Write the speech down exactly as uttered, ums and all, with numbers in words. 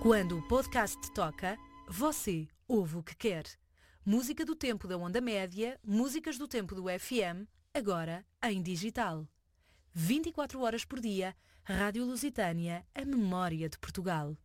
Quando o podcast toca, você ouve o que quer. Música do tempo da onda média, músicas do tempo do F M, agora em digital. vinte e quatro horas por dia, Rádio Lusitânia, a memória de Portugal.